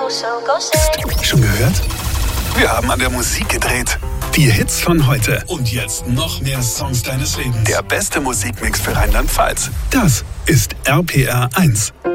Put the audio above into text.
Schon gehört? Wir haben an der Musik gedreht. Die Hits von heute. Und jetzt noch mehr Songs deines Lebens. Der beste Musikmix für Rheinland-Pfalz. Das ist RPR 1.